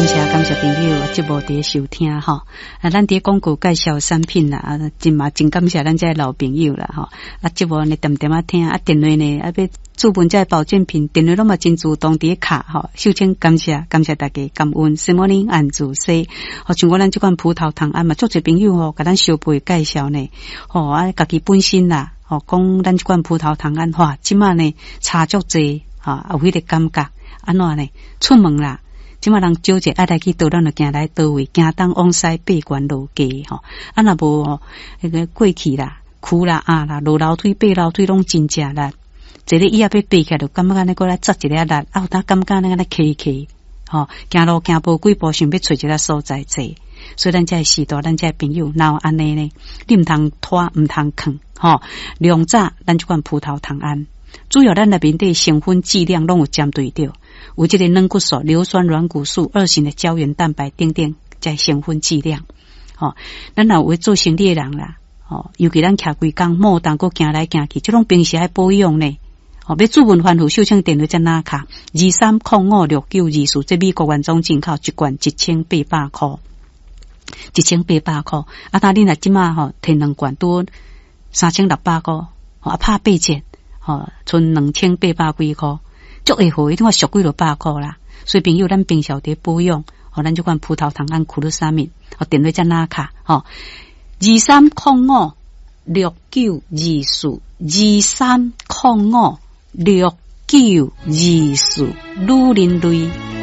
感谢朋友节目伫收听吼。咱伫广告介绍产品啦，真感谢咱这老朋友啦吼。节目呢点点啊听，电话呢要注文这保健品，电话拢嘛真自动伫卡吼。首先感谢大家，感恩什么人按住说，像我咱这款葡萄糖胺嘛，足侪朋友甲咱小辈介绍呢，家己本身啦，讲咱这款葡萄糖胺即马呢差足济有迄个感觉，安怎呢？出门啦。即马人少者爱来去倒，咱就行来倒位，行东往西爬悬落低吼。若无迄个过去啦、苦啦、啦、落楼梯、爬楼梯拢真正啦。坐咧椅仔要爬起来，就感觉安尼过来扎一个力，有当感觉安尼起吼。行路行无几步，想要找一个所在坐。所以咱这时代，咱这朋友哪有安尼呢？你毋通拖，毋通囥吼。两早咱即款葡萄糖胺，主要咱内面的成分剂量拢有针对着。有这个软骨素、硫酸软骨素、2型的胶原蛋白等等，在成分剂量。咱若有做生理的人啦，尤其咱徛规工，莫当搁行来行去，这种平时爱保养呢。要注文番号，手枪电话在哪卡？23056924，这美国原装进口，一罐1800块，1800块。当你若即马摕2罐多3600块，拍8折，剩2800几块。足会好，一定话俗几落100块啦。所以朋友，咱平常伫保养，咱就款葡萄糖胺库鲁沙米，电话在哪卡？23056924，23056924，女人类。